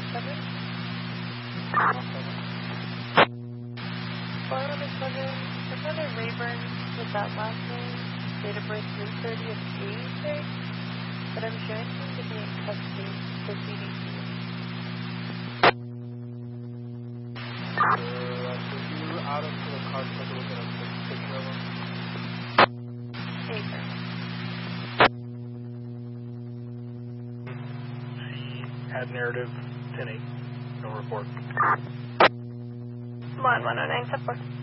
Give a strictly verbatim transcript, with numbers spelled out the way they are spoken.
seven. four one seven, another Rayburn with that last name, date of birth three thirty of eighty-six, but I'm showing him to be in custody for C D C. Uh, can you add him to the car so I can look at a picture of him? Hey, sir. Add narrative ten eight. No report. one one oh nine, step four.